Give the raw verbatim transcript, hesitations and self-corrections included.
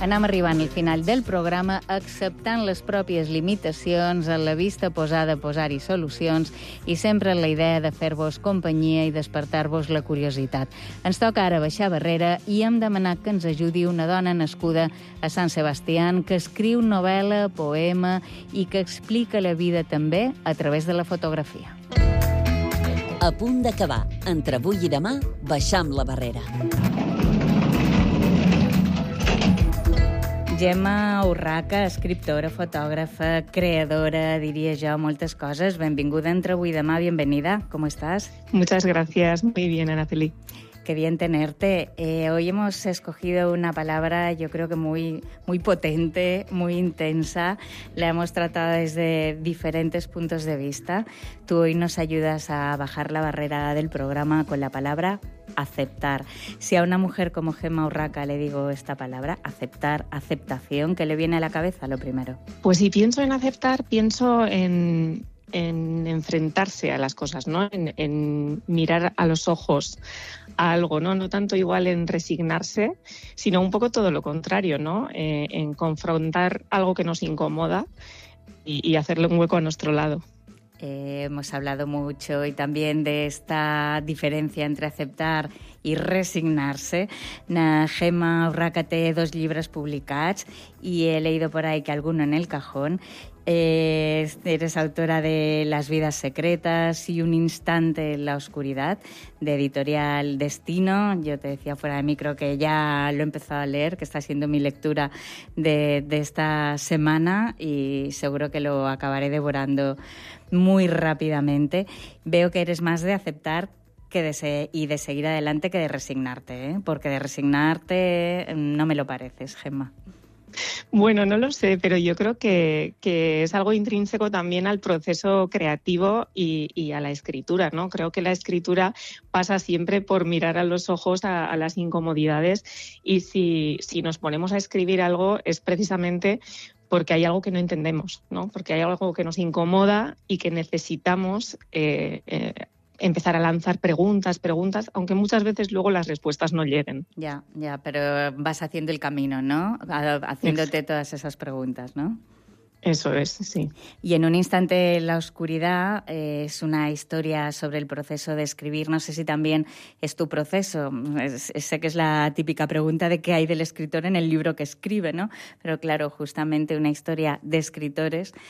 Anem arribant al final del programa acceptant les pròpies limitacions, a la vista posada posar-hi solucions i sempre amb la idea de fer-vos companyia i despertar-vos la curiositat. Ens toca ara baixar barrera i hem demanat que ens ajudi una dona nascuda a Sant Sebastián que escriu novel·la, poema i que explica la vida també a través de la fotografia. A punt d'acabar. Entre avui i demà, baixam la barrera. Gemma Urraca, escriptora, fotògrafa, creadora, diría yo, moltes cosas. Benvinguda entre avui i demà, bienvenida. ¿Cómo estás? Muchas gracias. Muy bien, Araceli. Qué bien tenerte. Eh, hoy hemos escogido una palabra, yo creo que muy, muy potente, muy intensa. La hemos tratado desde diferentes puntos de vista. Tú hoy nos ayudas a bajar la barrera del programa con la palabra aceptar. Si a una mujer como Gemma Urraca le digo esta palabra, aceptar, aceptación, ¿qué le viene a la cabeza lo primero? Pues si pienso en aceptar, pienso en... en enfrentarse a las cosas, ¿no? En, en mirar a los ojos a algo, ¿no? No tanto igual en resignarse, sino un poco todo lo contrario, ¿no? Eh, en confrontar algo que nos incomoda y, y hacerle un hueco a nuestro lado. Eh, hemos hablado mucho y también de esta diferencia entre aceptar i resignarse. Na Gemma Urraca té dos llibres publicats y he leído por ahí que alguno en el cajón. Eh, eres autora de Las vidas secretas y Un instante en la oscuridad, de Editorial Destino. Yo te decía fuera de micro que ya lo he empezado a leer, que está siendo mi lectura de, de esta semana y seguro que lo acabaré devorando muy rápidamente. Veo que eres más de aceptar que de se- y de seguir adelante que de resignarte, ¿eh? Porque de resignarte no me lo pareces, Gemma. Bueno, no lo sé, pero yo creo que, que es algo intrínseco también al proceso creativo y, y a la escritura, ¿no? Creo que la escritura pasa siempre por mirar a los ojos a, a las incomodidades y si, si nos ponemos a escribir algo es precisamente porque hay algo que no entendemos, ¿no? Porque hay algo que nos incomoda y que necesitamos eh, eh, empezar a lanzar preguntas, preguntas, aunque muchas veces luego las respuestas no lleguen. Ya, ya, pero vas haciendo el camino, ¿no? Haciéndote todas esas preguntas, ¿no? Eso es, sí. Y en Un instante en la oscuridad eh, es una historia sobre el proceso de escribir. No sé si también es tu proceso. Es, sé que es la típica pregunta de qué hay del escritor en el libro que escribe, ¿no? Pero claro, justamente una historia de escritores